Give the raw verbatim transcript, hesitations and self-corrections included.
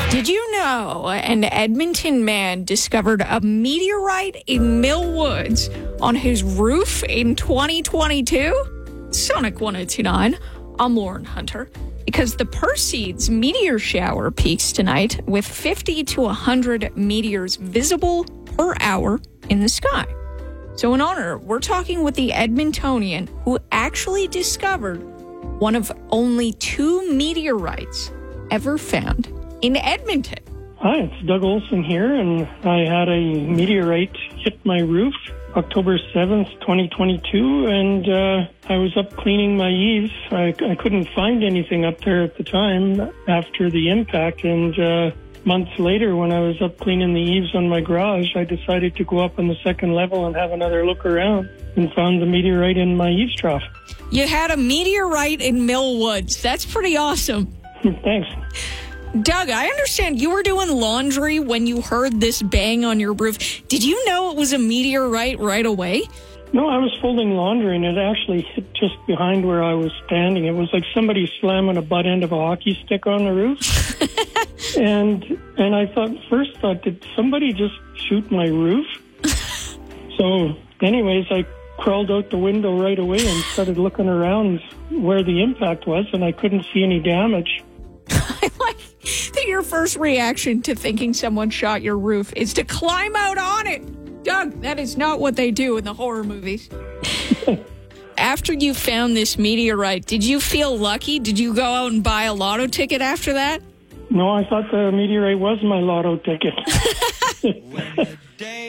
Did you know an Edmonton man discovered a meteorite in Mill Woods on his roof in twenty twenty-two? Sonic one oh two nine, I'm Lauren Hunter. Because the Perseids meteor shower peaks tonight with fifty to one hundred meteors visible per hour in the sky. So in honor, we're talking with the Edmontonian who actually discovered one of only two meteorites ever found in Edmonton. Hi, it's Doug Olson here, and I had a meteorite hit my roof October seventh, twenty twenty-two, and uh, I was up cleaning my eaves. I, I couldn't find anything up there at the time after the impact, and uh, months later when I was up cleaning the eaves on my garage, I decided to go up on the second level and have another look around and found the meteorite in my eaves trough. You had a meteorite in Mill Woods. That's pretty awesome. Thanks. Doug, I understand you were doing laundry when you heard this bang on your roof. Did you know it was a meteorite right away? No, I was folding laundry, and it actually hit just behind where I was standing. It was like somebody slamming a butt end of a hockey stick on the roof. and and I thought, first thought, did somebody just shoot my roof? So anyways, I crawled out the window right away and started looking around where the impact was, and I couldn't see any damage. I like that your first reaction to thinking someone shot your roof is to climb out on it. Doug, that is not what they do in the horror movies. After you found this meteorite, did you feel lucky? Did you go out and buy a lotto ticket after that? No, I thought the meteorite was my lotto ticket.